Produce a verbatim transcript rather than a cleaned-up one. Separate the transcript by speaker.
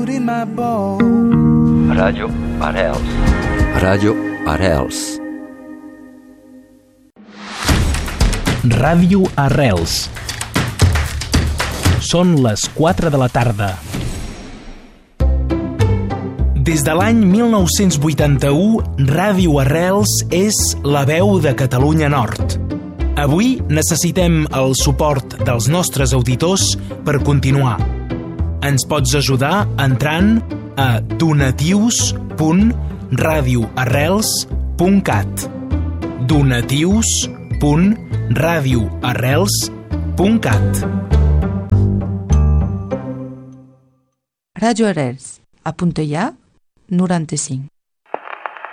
Speaker 1: food in my bowl.
Speaker 2: Ràdio Arrels. Ràdio Arrels.
Speaker 3: Ràdio Arrels. Són les quatre de la tarda. Des de l'any mil nou-cents vuitanta-u, Ràdio Arrels és la veu de Catalunya Nord. Avui necessitem el suport dels nostres auditors per continuar. Ens pots ajudar entrant a donatius punt radio arrels punt cat. donatius punt radio arrels punt cat.
Speaker 4: Ràdio Arrels, a Puntellà, noranta-cinc.